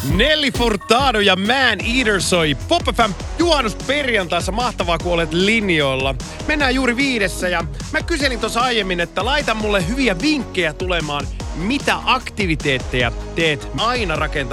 Nelly Furtado ja Man Eater soi Pop FM juhannusperjantaissa. Mahtavaa, kun olet linjoilla. Mennään juuri 5 ja mä kyselin tuossa aiemmin, että laita mulle hyviä vinkkejä tulemaan. Mitä aktiviteetteja teet aina rakentaa